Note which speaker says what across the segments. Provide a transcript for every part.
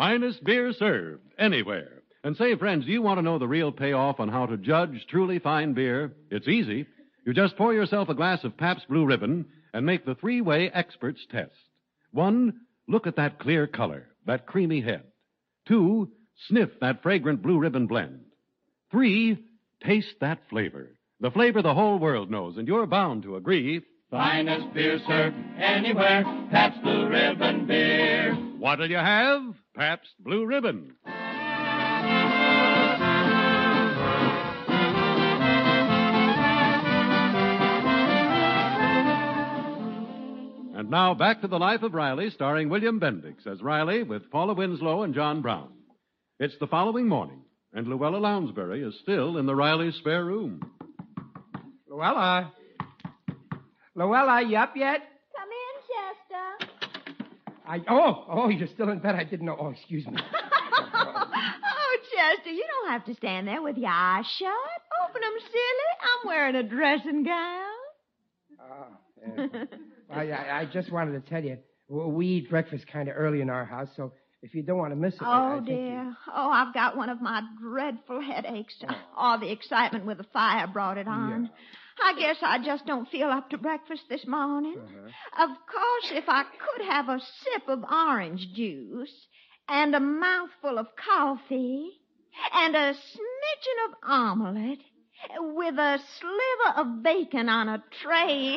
Speaker 1: finest beer served anywhere. And say, friends, do you want to know the real payoff on how to judge truly fine beer? It's easy. You just pour yourself a glass of Pabst Blue Ribbon and make the three-way experts test. 1, look at that clear color, that creamy head. 2, sniff that fragrant Blue Ribbon blend. 3, taste that flavor. The flavor the whole world knows, and you're bound to agree.
Speaker 2: Finest beer served anywhere, Pabst Blue Ribbon beer.
Speaker 1: What'll you have? Pabst Blue Ribbon. And now back to The Life of Riley, starring William Bendix as Riley with Paula Winslow and John Brown. It's the following morning, and Luella Lounsbury is still in the Riley spare room.
Speaker 3: Luella, you up yet?
Speaker 4: Come in, Chester.
Speaker 3: Oh, you're still in bed. I didn't know. Oh, excuse me.
Speaker 4: Oh, Chester, you don't have to stand there with your eyes shut. Open them, silly. I'm wearing a dressing gown.
Speaker 3: I just wanted to tell you, we eat breakfast kind of early in our house, so if you don't want to miss it...
Speaker 4: Oh, dear. Oh, I've got one of my dreadful headaches. All the excitement with the fire brought it on. Yeah. I guess I just don't feel up to breakfast this morning. Of course, if I could have a sip of orange juice and a mouthful of coffee and a smidgen of omelet with a sliver of bacon on a tray...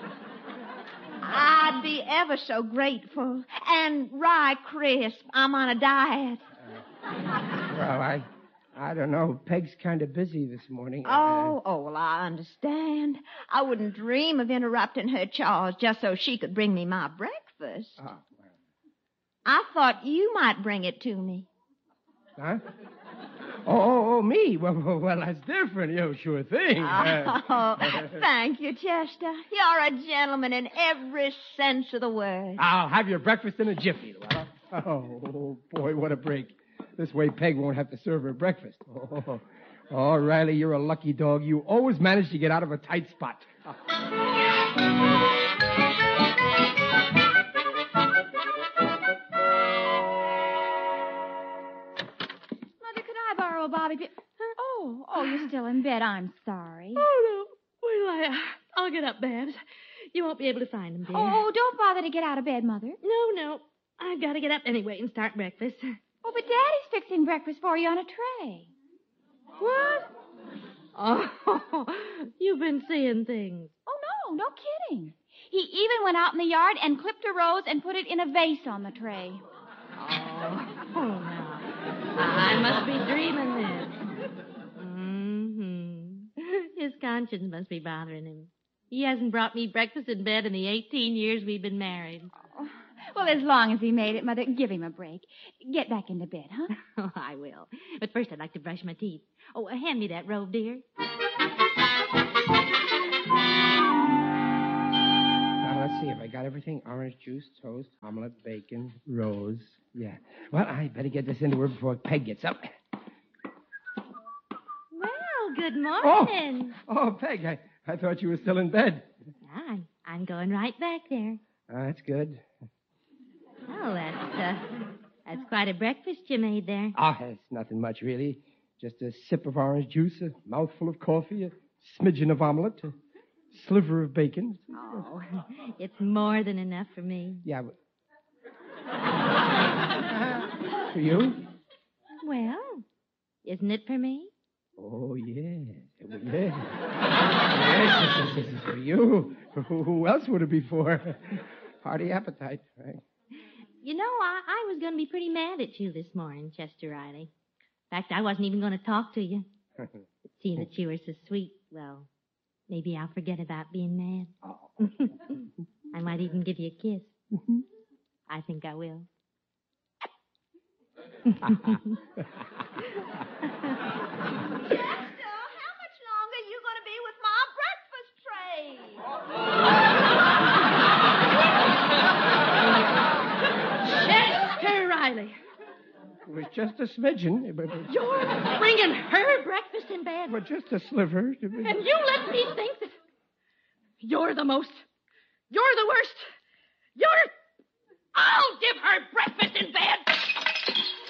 Speaker 4: I'd be ever so grateful. And rye crisp. I'm on a diet.
Speaker 3: Well, I don't know. Peg's kind of busy this morning.
Speaker 4: Well, I understand. I wouldn't dream of interrupting her chores just so she could bring me my breakfast.
Speaker 3: Oh, well.
Speaker 4: I thought you might bring it to me.
Speaker 3: Huh? Oh, me? Well, that's different. Sure thing.
Speaker 4: Thank you, Chester. You're a gentleman in every sense of the word.
Speaker 3: I'll have your breakfast in a jiffy, Luella. Oh, boy, what a break. This way Peg won't have to serve her breakfast. Oh, Riley, you're a lucky dog. You always manage to get out of a tight spot.
Speaker 5: Bobby. Oh, you're still in bed. I'm sorry.
Speaker 6: Oh, no. Well, I'll get up, Babs. You won't be able to find them, dear.
Speaker 5: Oh, don't bother to get out of bed, Mother.
Speaker 6: No. I've got to get up anyway and start breakfast.
Speaker 5: Oh, but Daddy's fixing breakfast for you on a tray.
Speaker 6: What? Oh, you've been seeing things.
Speaker 5: Oh, no kidding. He even went out in the yard and clipped a rose and put it in a vase on the tray.
Speaker 6: Oh, no. I must be dreaming then. His conscience must be bothering him. He hasn't brought me breakfast in bed in the 18 years we've been married.
Speaker 5: Oh, well, as long as he made it, Mother, give him a break. Get back into bed, huh?
Speaker 6: Oh, I will. But first I'd like to brush my teeth. Oh, hand me that robe, dear.
Speaker 3: Now, let's see if I got everything. Orange juice, toast, omelet, bacon, rose. Yeah. Well, I better get this into her before Peg gets up.
Speaker 6: Well, good morning.
Speaker 3: Oh, Peg, I thought you were still in bed.
Speaker 6: I'm going right back there.
Speaker 3: That's good.
Speaker 6: Oh, that's quite a breakfast you made there.
Speaker 3: It's nothing much, really. Just a sip of orange juice, a mouthful of coffee, a smidgen of omelet, a sliver of bacon.
Speaker 6: Oh, it's more than enough for me.
Speaker 3: Yeah, but... For you?
Speaker 6: Well, isn't it for me?
Speaker 3: Oh, yes. Yes, it's for you. Who else would it be for? Hearty appetite, right?
Speaker 6: You know, I was going to be pretty mad at you this morning, Chester Riley. In fact, I wasn't even going to talk to you. Seeing that you were so sweet, well, maybe I'll forget about being mad.
Speaker 3: Oh.
Speaker 6: I might even give you a kiss. I think I will.
Speaker 4: Chester, how much longer are you going to be with my breakfast tray?
Speaker 6: Chester Riley.
Speaker 3: It was just a smidgen.
Speaker 6: You're bringing her breakfast in bed?
Speaker 3: But just a sliver.
Speaker 6: And you let me think that you're the worst. I'll give her breakfast in bed.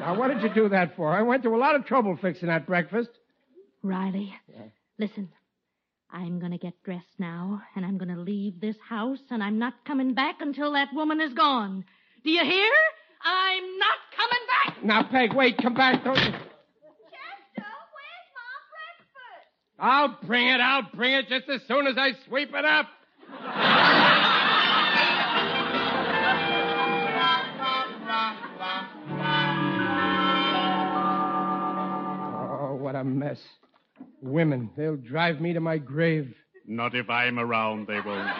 Speaker 3: Now, what did you do that for? I went to a lot of trouble fixing that breakfast.
Speaker 6: Riley, listen. I'm going to get dressed now, and I'm going to leave this house, and I'm not coming back until that woman is gone. Do you hear? I'm not coming back.
Speaker 3: Now, Peg, wait. Come back. Don't you...
Speaker 4: Chester, where's my breakfast?
Speaker 3: I'll bring it just as soon as I sweep it up. Oh, what a mess. Women, they'll drive me to my grave.
Speaker 7: Not if I'm around, they won't.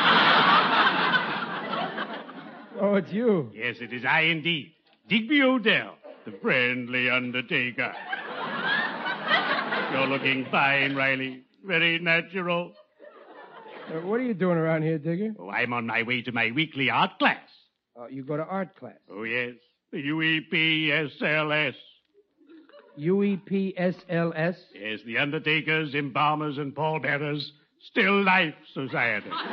Speaker 3: Oh, it's you.
Speaker 7: Yes, it is I indeed. Digby Odell, the friendly undertaker. You're looking fine, Riley. Very natural.
Speaker 3: What are you doing around here, Digger?
Speaker 7: Oh, I'm on my way to my weekly art class.
Speaker 3: You go to art class.
Speaker 7: Oh, yes. The UEPSLS.
Speaker 3: UEPSLS?
Speaker 7: Yes, the Undertakers, Embalmers, and Pallbearers Still Life Society. Oh,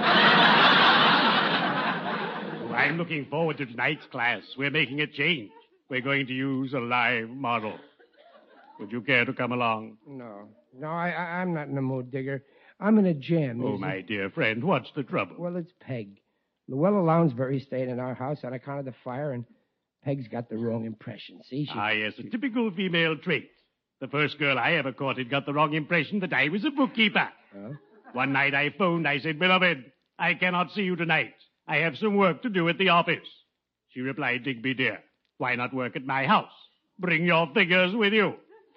Speaker 7: I'm looking forward to tonight's class. We're making a change. We're going to use a live model. Would you care to come along?
Speaker 3: No, I'm not in the mood, Digger. I'm in a jam.
Speaker 7: Oh, my dear friend, what's the trouble?
Speaker 3: Well, it's Peg. Luella Lounsbury stayed in our house on account of the fire, and Peg's got the wrong impression. See?
Speaker 7: Yes, a typical female trait. The first girl I ever courted got the wrong impression that I was a bookkeeper.
Speaker 3: Huh?
Speaker 7: One night I phoned. I said, "Beloved, I cannot see you tonight. I have some work to do at the office." She replied, "Digby, dear, why not work at my house? Bring your figures with you."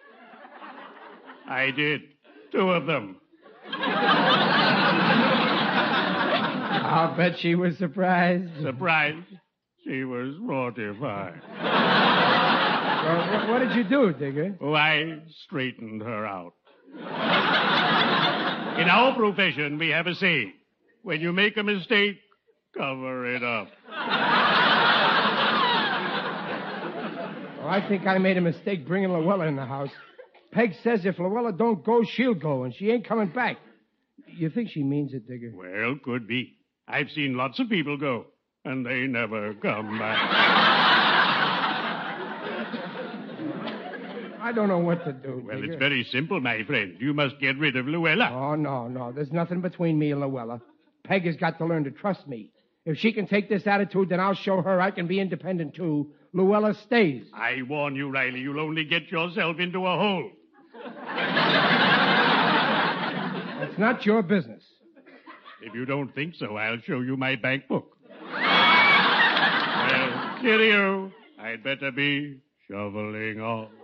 Speaker 7: I did. 2 of them.
Speaker 3: I'll bet she was surprised.
Speaker 7: Surprised? She was mortified.
Speaker 3: Well, what did you do, Digger?
Speaker 7: Oh, I straightened her out. In our profession, we have a saying. When you make a mistake, cover it up.
Speaker 3: Well, I think I made a mistake bringing Luella in the house. Peg says if Luella don't go, she'll go, and she ain't coming back. You think she means it, Digger?
Speaker 7: Well, could be. I've seen lots of people go, and they never come back.
Speaker 3: I don't know what to do,
Speaker 7: Well,
Speaker 3: Digger.
Speaker 7: it's very simple, my friend. You must get rid of Luella.
Speaker 3: Oh, no. There's nothing between me and Luella. Peg has got to learn to trust me. If she can take this attitude, then I'll show her I can be independent, too. Luella stays.
Speaker 7: I warn you, Riley, you'll only get yourself into a hole.
Speaker 3: It's not your business.
Speaker 7: If you don't think so, I'll show you my bank book. Well, cheerio. I'd better be shoveling off.